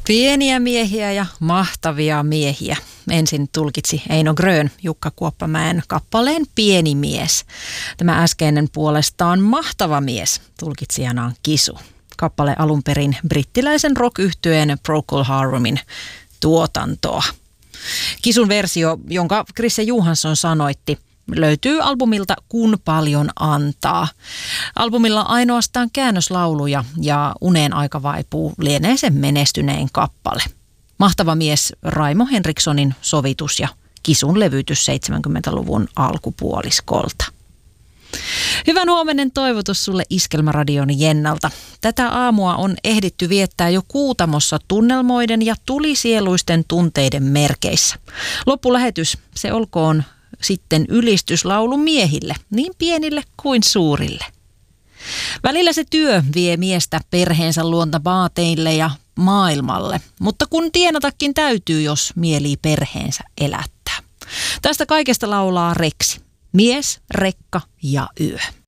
Pieniä miehiä ja mahtavia miehiä. Ensin tulkitsi Eino Grön Jukka Kuoppamäen kappaleen Pieni mies. Tämä äskeinen puolestaan Mahtava mies, tulkitsijana on Kisu. Kappale alun perin brittiläisen rock-yhtyeen Procol Harumin tuotantoa. Kisun versio, jonka Chrisse Johansson sanoitti, löytyy albumilta Kun paljon antaa. Albumilla ainoastaan käännöslauluja ja Uneen aika vaipuu lienee sen menestyneen kappale. Mahtava mies Raimo Henrikssonin sovitus ja Kisun levytys 70-luvun alkupuoliskolta. Hyvän huomenen toivotus sulle Iskelmäradion Jennalta. Tätä aamua on ehditty viettää jo Kuutamossa tunnelmoiden ja tulisieluisten tunteiden merkeissä. Loppulähetys, se olkoon sitten ylistyslaulu miehille, niin pienille kuin suurille. Välillä se työ vie miestä perheensä luonta vaateille ja maailmalle, mutta kun tienatakin täytyy, jos mielii perheensä elättää. Tästä kaikesta laulaa Reksi. Mies, rekka ja yö.